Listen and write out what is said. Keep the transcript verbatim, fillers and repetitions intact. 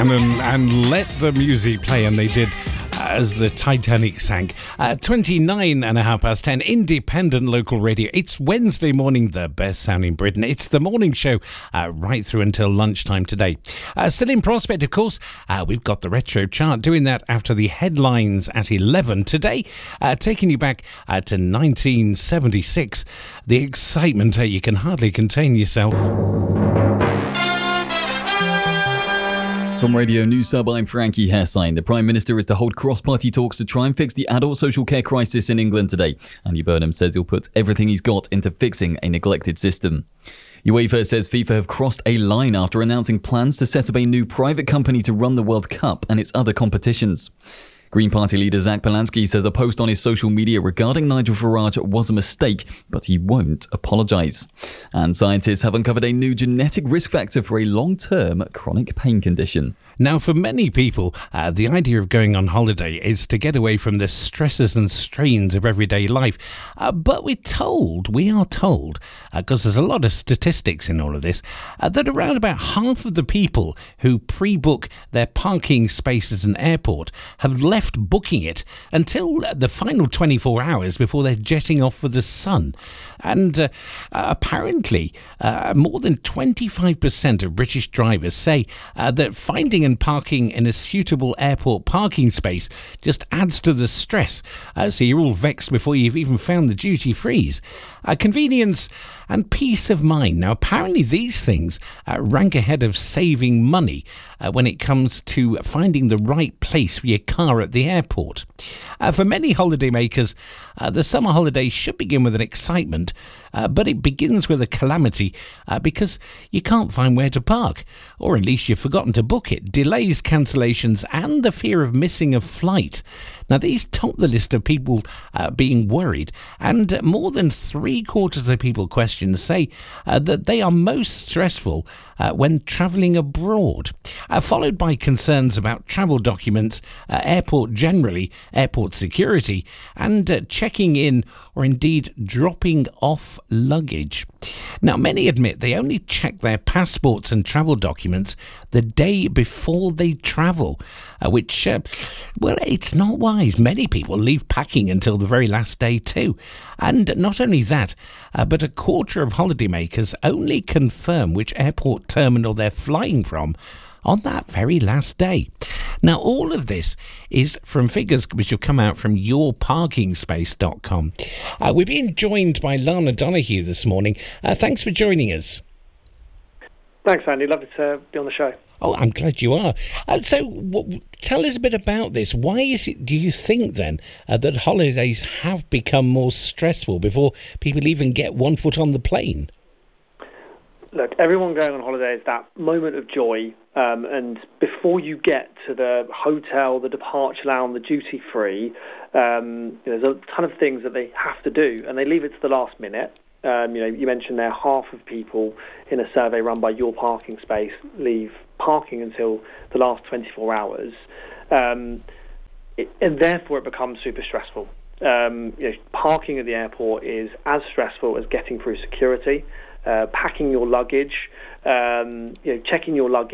Shannon and let the music play, and they did as the Titanic sank. Uh, twenty-nine and a half past ten, independent local radio. It's Wednesday morning, the best sound in Britain. It's the morning show uh, right through until lunchtime today. Uh, still in prospect, of course, uh, we've got the retro chart, doing that after the headlines at eleven. Today, uh, taking you back uh, to nineteen seventy-six. The excitement, uh, you can hardly contain yourself. From Radio News Sub, I'm Frankie Hessine. The Prime Minister is to hold cross-party talks to try and fix the adult social care crisis in England today. Andy Burnham says he'll put everything he's got into fixing a neglected system. UEFA says FIFA have crossed a line after announcing plans to set up a new private company to run the World Cup and its other competitions. Green Party leader Zach Polanski says a post on his social media regarding Nigel Farage was a mistake, but he won't apologise. And scientists have uncovered a new genetic risk factor for a long-term chronic pain condition. Now, for many people, uh, the idea of going on holiday is to get away from the stresses and strains of everyday life. Uh, but we're told, we are told, because uh, there's a lot of statistics in all of this, uh, that around about half of the people who pre-book their parking space at an airport have left booking it until the final twenty-four hours before they're jetting off for the sun. And uh, uh, apparently, uh, more than twenty-five percent of British drivers say uh, that finding and parking in a suitable airport parking space just adds to the stress. Uh, so you're all vexed before you've even found the duty frees. Uh, convenience and peace of mind. Now, apparently these things uh, rank ahead of saving money uh, when it comes to finding the right place for your car at the airport. Uh, for many holidaymakers, uh, the summer holidays should begin with an excitement, uh, but it begins with a calamity uh, because you can't find where to park, or at least you've forgotten to book it. Delays, cancellations, and the fear of missing a flight. Now, these top the list of people uh, being worried, and uh, more than three quarters of people questioned say uh, that they are most stressful uh, when travelling abroad, uh, followed by concerns about travel documents, uh, airport generally, airport security, and uh, checking in or indeed dropping off luggage. Now, many admit they only check their passports and travel documents the day before they travel, uh, which, uh, well, it's not wise. Many people leave packing until the very last day too. And not only that, uh, but a quarter of holidaymakers only confirm which airport terminal they're flying from on that very last day. Now, all of this is from figures which have come out from your parking space dot com. Uh, we're being joined by Lana Donahue this morning. Uh, thanks for joining us. Thanks, Andy. Lovely to be on the show. Oh, I'm glad you are. Uh, so, w- tell us a bit about this. Why is it, do you think, then, uh, that holidays have become more stressful before people even get one foot on the plane? Look, everyone going on holiday is that moment of joy, um, and before you get to the hotel, the departure lounge, the duty-free, um, you know, there's a ton of things that they have to do, and they leave it to the last minute. Um, you know, you mentioned there half of people in a survey run by Your Parking Space leave parking until the last twenty-four hours, um, it, and therefore it becomes super stressful. Um, you know, parking at the airport is as stressful as getting through security, uh, packing your luggage, um, you know, checking your luggage